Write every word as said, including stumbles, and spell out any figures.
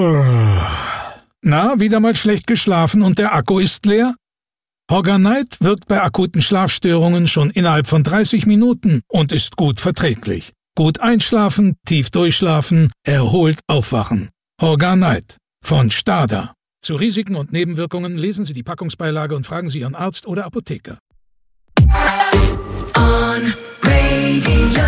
Na, wieder mal schlecht geschlafen und der Akku ist leer? Hogger-Night wirkt bei akuten Schlafstörungen schon innerhalb von dreißig Minuten und ist gut verträglich. Gut einschlafen, tief durchschlafen, erholt aufwachen. Hogger-Night von Stada. Zu Risiken und Nebenwirkungen lesen Sie die Packungsbeilage und fragen Sie Ihren Arzt oder Apotheker. On Radio.